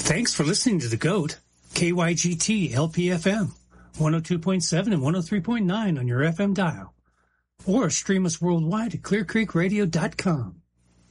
Thanks for listening to The GOAT, KYGT LPFM, 102.7 and 103.9 on your FM dial. Or stream us worldwide at clearcreekradio.com.